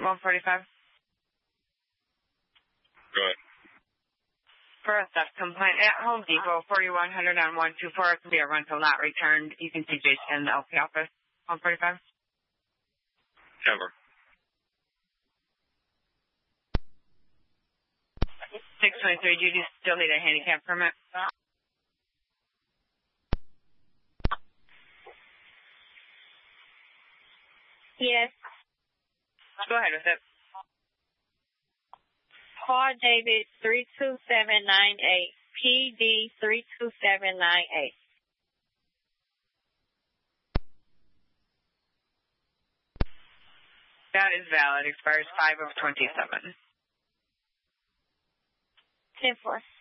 145. Go ahead. For a theft complaint at Home Depot, 4100 on 124. It can be a rental not returned. You can see Jason in the LP office. 145. Cover. 623. Do you still need a handicap permit? Yes. Go ahead with it. Call David 32798. PD 32798. That is valid. Expires 5 of 27. 10-4.